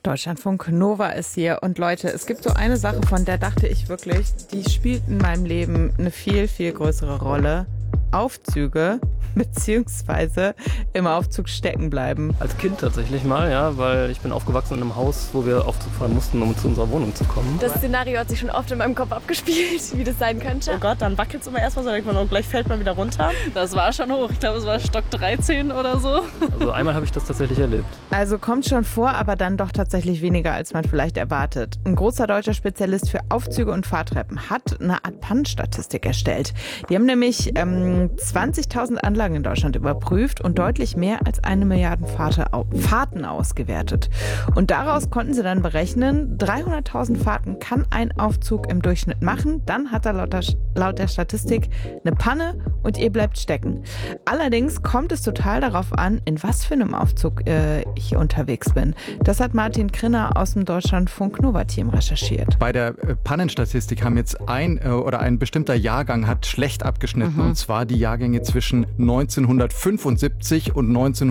Deutschlandfunk Nova ist hier. Und Leute, es gibt so eine Sache, von der dachte ich wirklich, die spielt in meinem Leben eine viel, viel größere Rolle. Aufzüge, beziehungsweise im Aufzug stecken bleiben. Als Kind tatsächlich mal, ja, weil ich bin aufgewachsen in einem Haus, wo wir Aufzug fahren mussten, um zu unserer Wohnung zu kommen. Das Szenario hat sich schon oft in meinem Kopf abgespielt, wie das sein könnte. Oh Gott, dann wackelt es immer erstmal so, denkt man, gleich fällt man wieder runter. Das war schon hoch. Ich glaube, es war Stock 13 oder so. Also einmal habe ich das tatsächlich erlebt. Also kommt schon vor, aber dann doch tatsächlich weniger, als man vielleicht erwartet. Ein großer deutscher Spezialist für Aufzüge und Fahrtreppen hat eine Art Pannenstatistik erstellt. Die haben nämlich 20.000 Anlagen in Deutschland überprüft und deutlich mehr als 1 Milliarde Fahrten ausgewertet. Und daraus konnten sie dann berechnen, 300.000 Fahrten kann ein Aufzug im Durchschnitt machen. Dann hat er laut der Statistik eine Panne und ihr bleibt stecken. Allerdings kommt es total darauf an, in was für einem Aufzug ich unterwegs bin. Das hat Martin Krinner aus dem Deutschlandfunk Nova-Team recherchiert. Bei der Pannenstatistik haben jetzt ein bestimmter Jahrgang hat schlecht abgeschnitten. Und zwar die Jahrgänge zwischen 1975 und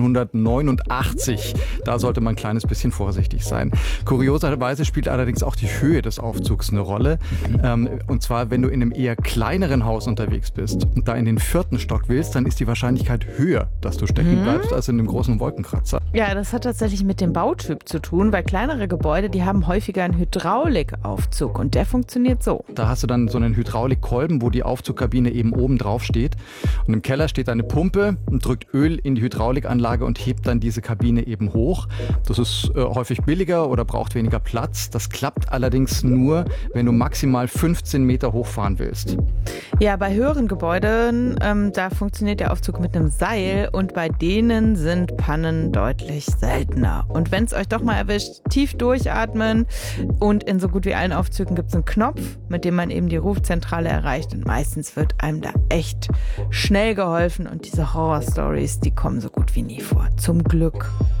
1989. Da sollte man ein kleines bisschen vorsichtig sein. Kurioserweise spielt allerdings auch die Höhe des Aufzugs eine Rolle. Und zwar, wenn du in einem eher kleineren Haus unterwegs bist und da in den 4. Stock willst, dann ist die Wahrscheinlichkeit höher, dass du stecken bleibst, als in dem großen Wolkenkratzer. Ja, das hat tatsächlich mit dem Bautyp zu tun, weil kleinere Gebäude, die haben häufiger einen Hydraulikaufzug und der funktioniert so. Da hast du dann so einen Hydraulikkolben, wo die Aufzugkabine eben oben drauf steht. Und im Keller steht eine Pumpe und drückt Öl in die Hydraulikanlage und hebt dann diese Kabine eben hoch. Das ist häufig billiger oder braucht weniger Platz. Das klappt allerdings nur, wenn du maximal 15 Meter hochfahren willst. Ja, bei höheren Gebäuden, da funktioniert der Aufzug mit einem Seil und bei denen sind Pannen deutlich seltener. Und wenn es euch doch mal erwischt, tief durchatmen und in so gut wie allen Aufzügen gibt es einen Knopf, mit dem man eben die Rufzentrale erreicht und meistens wird einem da echt schnell geholfen und diese Horror-Stories, die kommen so gut wie nie vor. Zum Glück.